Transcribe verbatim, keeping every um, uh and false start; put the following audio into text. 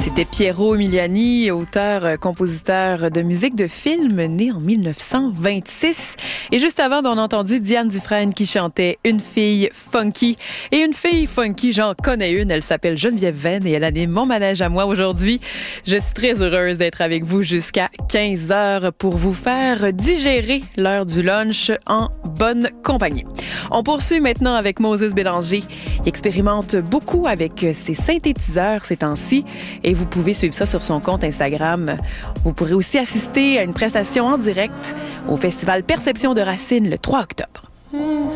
C'était Piero Umiliani, auteur, compositeur de musique de film, né en dix-neuf cent vingt-six. Et juste avant, on a entendu Diane Dufresne qui chantait Une fille funky. Et une fille funky, j'en connais une. Elle s'appelle Geneviève Venn et elle anime mon manège à moi aujourd'hui. Je suis très heureuse d'être avec vous jusqu'à quinze heures pour vous faire digérer l'heure du lunch en bonne compagnie. On poursuit maintenant avec Moses Bélanger. Il expérimente beaucoup avec ses synthétiseurs ces temps-ci et vous pouvez suivre ça sur son compte Instagram. Vous pourrez aussi assister à une prestation en direct au Festival Perception de Racine le trois octobre.